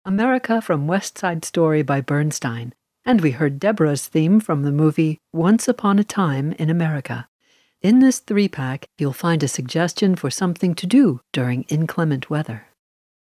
America from West Side Story by Bernstein, and we heard Deborah's theme from the movie Once Upon a Time in America. In this 3-pack, you'll find a suggestion for something to do during inclement weather.